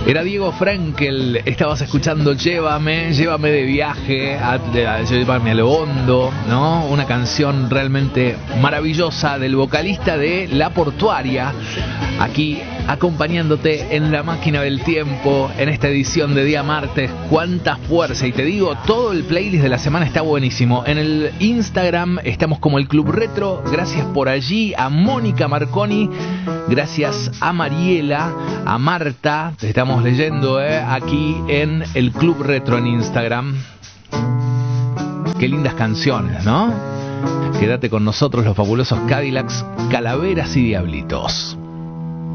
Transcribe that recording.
Era Diego Frenkel, estabas escuchando Llévame de viaje, llévame a lo hondo, ¿no? Una canción realmente maravillosa del vocalista de La Portuaria, aquí acompañándote en la máquina del tiempo, en esta edición de día martes. Cuánta fuerza, y te digo, todo el playlist de la semana está buenísimo. En el Instagram estamos como el Club Retro, gracias por allí a Mónica Marconi, gracias a Mariela, a Marta, te estamos leyendo aquí en el Club Retro en Instagram. Qué lindas canciones, ¿no? Quédate con nosotros, los fabulosos Cadillacs, Calaveras y Diablitos.